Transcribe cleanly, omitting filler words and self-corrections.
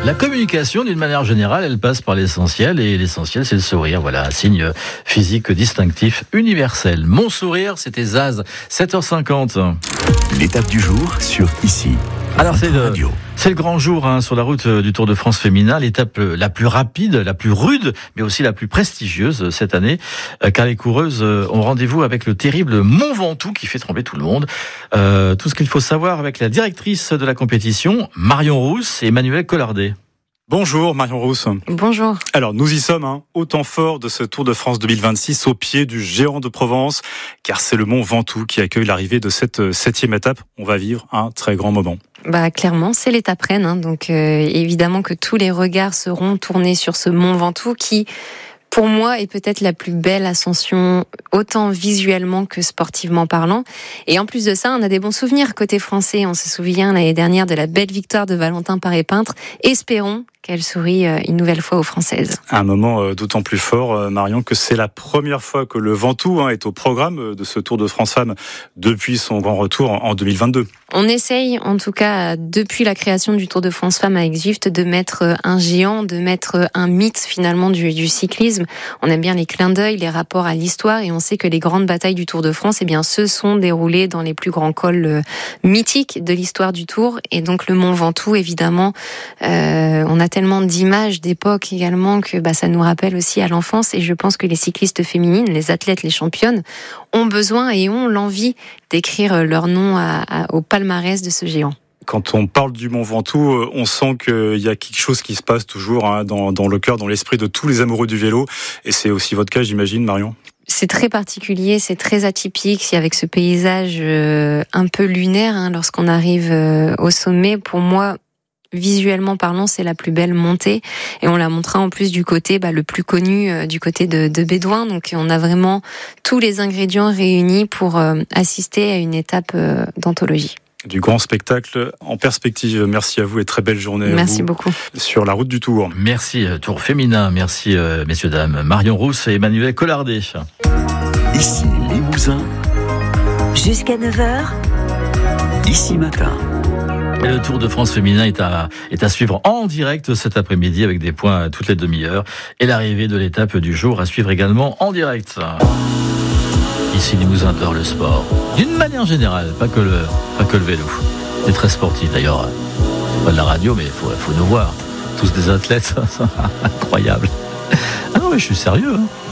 La communication, d'une manière générale, elle passe par l'essentiel, et l'essentiel, c'est le sourire. Voilà, un signe physique distinctif universel. Mon sourire, c'était Zaz, 7h50. L'étape du jour sur Ici. Alors c'est le grand jour sur la route du Tour de France féminin, l'étape la plus rapide, la plus rude, mais aussi la plus prestigieuse cette année, car les coureuses ont rendez-vous avec le terrible Mont Ventoux qui fait trembler tout le monde. Tout ce qu'il faut savoir avec la directrice de la compétition, Marion Rousse et Emmanuel Collardet. Bonjour Marion Rousse. Bonjour. Alors nous y sommes, au temps fort de ce Tour de France 2026, au pied du géant de Provence, car c'est le Mont Ventoux qui accueille l'arrivée de cette 7e étape. On va vivre un très grand moment. Clairement, c'est l'étape reine, donc évidemment que tous les regards seront tournés sur ce Mont Ventoux qui, pour moi, est peut-être la plus belle ascension, autant visuellement que sportivement parlant. Et en plus de ça, on a des bons souvenirs côté français. On se souvient l'année dernière de la belle victoire de Valentin Paré-Peintre. Espérons qu'elle sourit une nouvelle fois aux Françaises. Un moment d'autant plus fort, Marion, que c'est la première fois que le Ventoux est au programme de ce Tour de France Femmes depuis son grand retour en 2022. On essaye, en tout cas, depuis la création du Tour de France Femmes avec Zwift, de mettre un géant, de mettre un mythe finalement du cyclisme. On aime bien les clins d'œil, les rapports à l'histoire, et on sait que les grandes batailles du Tour de France, se sont déroulées dans les plus grands cols mythiques de l'histoire du Tour. Et donc le Mont Ventoux, évidemment, on a tellement d'images d'époque également que ça nous rappelle aussi à l'enfance, et je pense que les cyclistes féminines, les athlètes, les championnes ont besoin et ont l'envie d'écrire leur nom au palmarès de ce géant. Quand on parle du Mont Ventoux, on sent qu'il y a quelque chose qui se passe toujours dans le cœur, dans l'esprit de tous les amoureux du vélo, et c'est aussi votre cas, j'imagine, Marion. C'est très particulier, c'est très atypique, avec ce paysage un peu lunaire lorsqu'on arrive au sommet. Pour moi, visuellement parlant, c'est la plus belle montée, et on la montrera en plus du côté le plus connu, du côté de Bédouin. Donc on a vraiment tous les ingrédients réunis pour assister à une étape d'anthologie. Du grand spectacle en perspective. Merci à vous et très belle journée. Merci beaucoup. Sur la route du Tour. Merci Tour féminin, merci messieurs dames. Marion Rousse et Emmanuel Collardet. Ici Limousin. Jusqu'à 9h. Ici Matin. Et le Tour de France féminin est à suivre en direct cet après-midi avec des points toutes les demi-heures, et l'arrivée de l'étape du jour à suivre également en direct. Ici Limousin adore le sport, d'une manière générale, pas que le vélo. C'est très sportif d'ailleurs. C'est pas de la radio, mais faut nous voir. Tous des athlètes, incroyable. Ah non mais je suis sérieux.